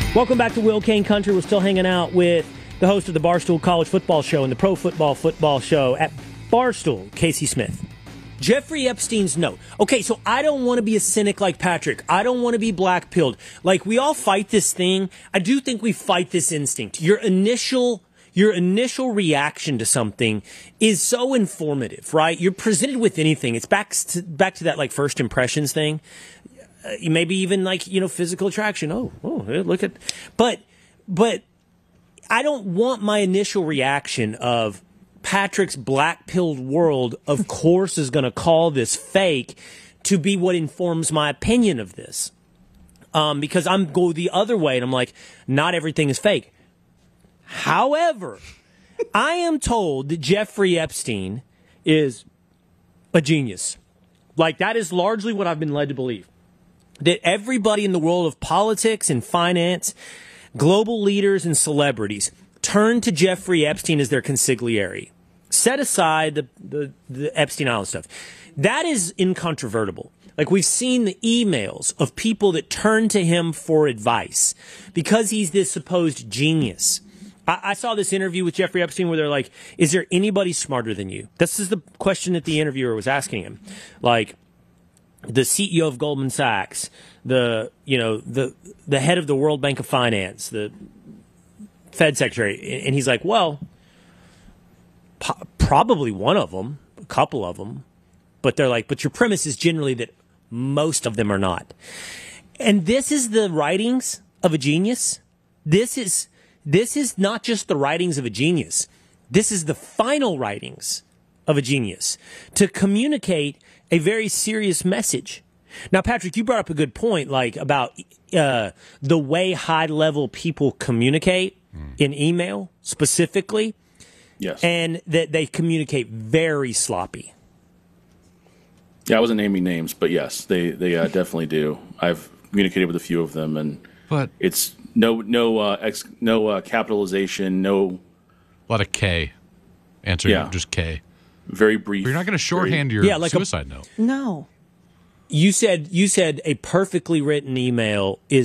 Welcome back to Will Kane Country. We're still hanging out with the host of the Barstool College Football Show and the Pro Football Show at Barstool, Casey Smith. Jeffrey Epstein's note. Okay, so I don't want to be a cynic like Patrick. I don't want to be black-pilled. Like, we all fight this thing. I do think we fight this instinct. Your initial reaction to something is so informative, right? You're presented with anything. It's back to that, like, first impressions thing. Maybe even like, physical attraction. Oh, look at, but I don't want my initial reaction of Patrick's black-pilled world, of course, is going to call this fake to be what informs my opinion of this. Because I'm go the other way and I'm like, not everything is fake. However, I am told that Jeffrey Epstein is a genius. Like, that is largely what I've been led to believe. That everybody in the world of politics and finance, global leaders and celebrities, turn to Jeffrey Epstein as their consigliere. Set aside the Epstein Island stuff. That is incontrovertible. Like, we've seen the emails of people that turn to him for advice because he's this supposed genius. I saw this interview with Jeffrey Epstein where they're like, is there anybody smarter than you? This is the question that the interviewer was asking him. Like, the CEO of Goldman Sachs, the head of the World Bank of Finance, the Fed secretary. And he's like, well, probably one of them, a couple of them. But they're like, but your premise is generally that most of them are not. And this is the writings of a genius. This is not just the writings of a genius. This is the final writings of a genius to communicate a very serious message. Now, Patrick, you brought up a good point, like about the way high-level people communicate in email specifically. Yes. And that they communicate very sloppy. Yeah, I wasn't naming names, but yes, they definitely do. I've communicated with a few of them, but it's no capitalization, no. A lot of K. Answering just K. Very brief. But you're not going to shorthand your suicide note. No. You said a perfectly written email is